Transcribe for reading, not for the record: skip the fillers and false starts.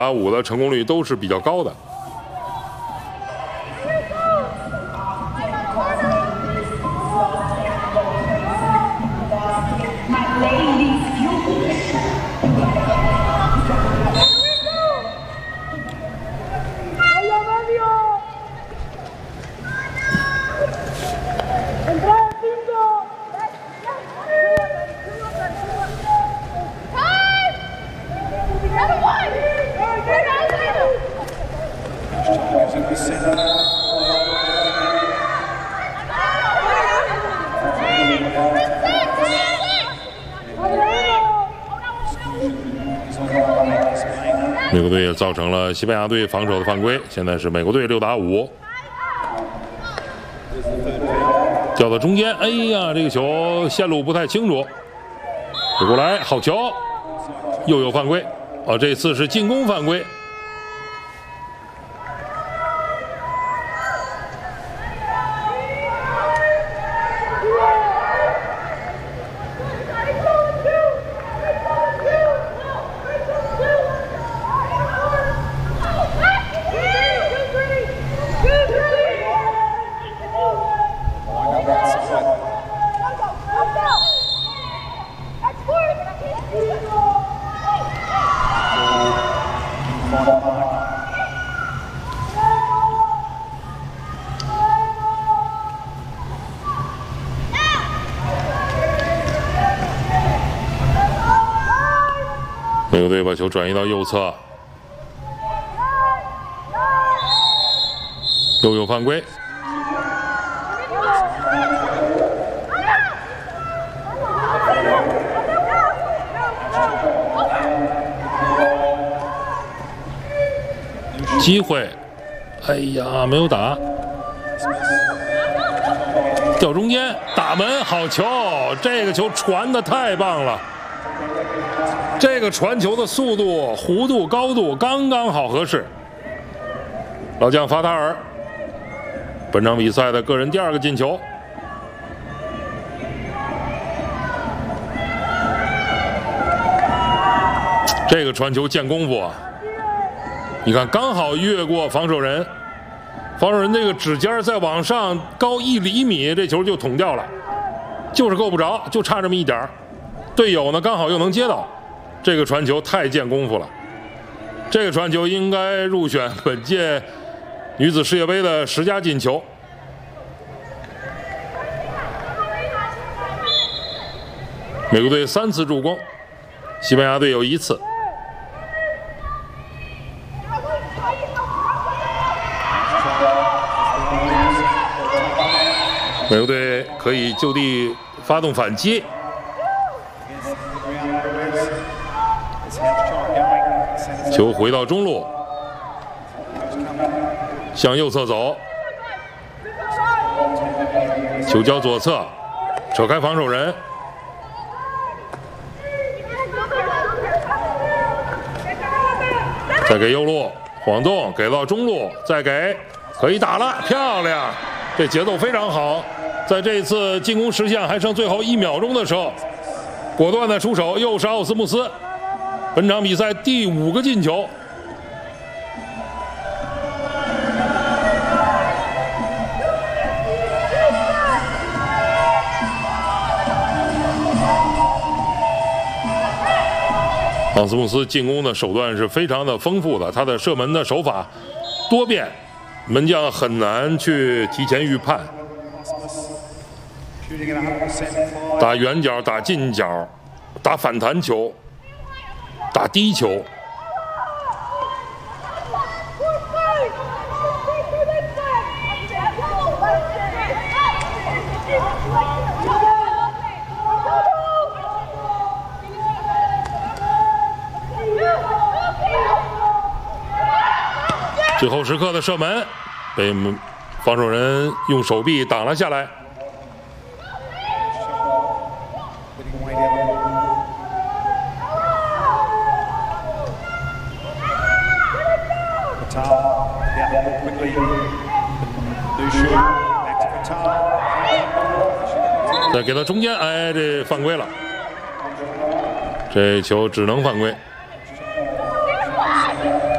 5的成功率都是比较高的。美国队也造成了西班牙队防守的犯规，现在是美国队6打5，掉到中间。哎呀，这个球线路不太清楚，回过来，好球，又有犯规。这次是进攻犯规。美国队把球转移到右侧，又有犯规。机会，哎呀，没有打，掉中间，打门，好球！这个球传的太棒了。这个传球的速度、弧度、高度刚刚好合适。老将法塔尔，本场比赛的个人第2个进球。这个传球见功夫啊！你看，刚好越过防守人，防守人这个指尖再往上高1厘米，这球就捅掉了，就是够不着，就差这么一点儿。队友呢，刚好又能接到。这个传球太见功夫了，这个传球应该入选本届女子世界杯的10佳进球。美国队3次助攻，西班牙队有1次。美国队可以就地发动反击。球回到中路，向右侧走，球交左侧，扯开防守人，再给右路晃动，给到中路，再给，可以打了，漂亮！这节奏非常好，在这一次进攻时限还剩最后1秒钟的时候，果断的出手，又是奥斯穆斯。本场比赛第5个进球。奥斯穆斯进攻的手段是非常的丰富的，他的射门的手法多变，门将很难去提前预判。打远角，打近角，打反弹球，打低球。最后时刻的射门被防守人用手臂挡了下来。再给到中间，哎，这犯规了，这球只能犯规。